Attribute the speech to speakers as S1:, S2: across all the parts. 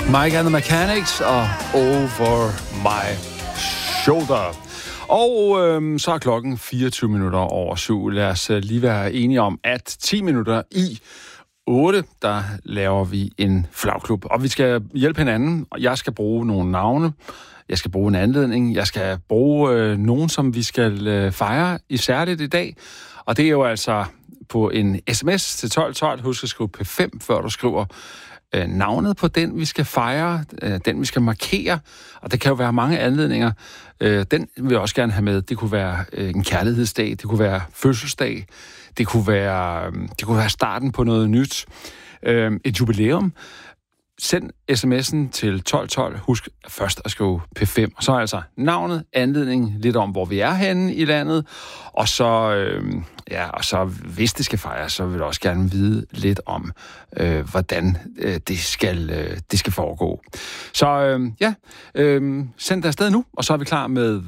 S1: Mike and the Mechanics og Over My Shoulder. Og så er klokken 24 minutter over 7. Lad os lige være enige om, at 10 minutter i 8, der laver vi en flagklub. Og vi skal hjælpe hinanden. Jeg skal bruge nogle navne. Jeg skal bruge en anledning. Jeg skal bruge nogen, som vi skal fejre i særligt i dag. Og det er jo altså på en sms til 1212. Husk at skrive P5, før du skriver navnet på den, vi skal fejre, den, vi skal markere, og det kan jo være mange anledninger. Den vil jeg også gerne have med. Det kunne være en kærlighedsdag, det kunne være fødselsdag, det kunne være starten på noget nyt, et jubilæum. Send sms'en til 1212. Husk først at skrive P5. Og så altså navnet, anledning, lidt om, hvor vi er henne i landet. Og så hvis det skal fejres, så vil jeg også gerne vide lidt om, hvordan det skal foregå. Så send det afsted nu, og så er vi klar med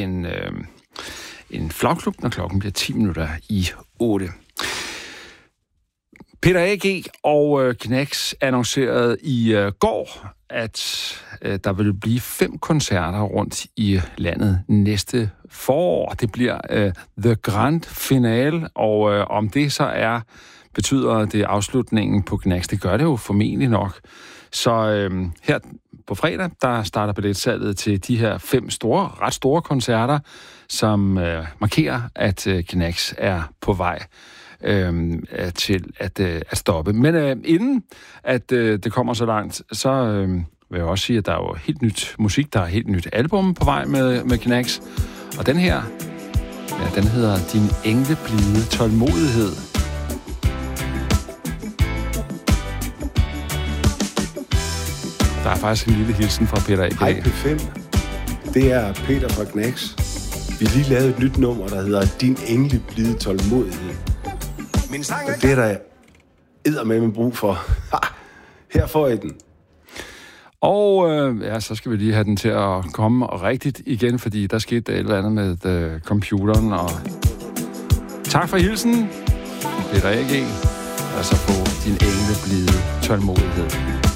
S1: en flagklub, når klokken bliver 10 minutter i 8. Peter A.G. og Knex annoncerede i går, at der vil blive 5 koncerter rundt i landet næste forår. Det bliver The Grand Finale, og om det så betyder det afslutningen på Knex, det gør det jo formentlig nok. Så her på fredag, der starter billetsalget til de her 5 ret store koncerter, som markerer, at Knex er på vej til at stoppe. Men inden at det kommer så langt, så vil jeg også sige, at der er jo helt nyt musik, der er helt nyt album på vej med Knex. Og den her, den hedder Din engleblide tålmodighed. Der er faktisk en lille hilsen fra Peter A.G.
S2: Hej P5, det er Peter fra Knex. Vi har lige lavet et nyt nummer, der hedder Din engleblide tålmodighed. Og det er der eddermame brug for. Her får I den.
S1: Og så skal vi lige have den til at komme rigtigt igen, fordi der skete et eller andet med computeren. Og tak for hilsen, Peter A.G. Altså på Din engleblide tålmodighed.